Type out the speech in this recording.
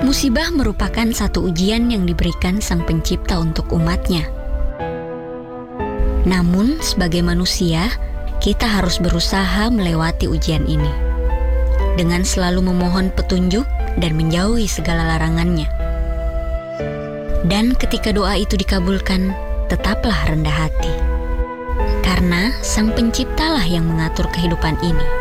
Musibah merupakan satu ujian yang diberikan Sang Pencipta untuk umatnya. Namun, sebagai manusia, kita harus berusaha melewati ujian ini dengan selalu memohon petunjuk dan menjauhi segala larangannya. Dan ketika doa itu dikabulkan, tetaplah rendah hati, karena Sang Penciptalah yang mengatur kehidupan ini.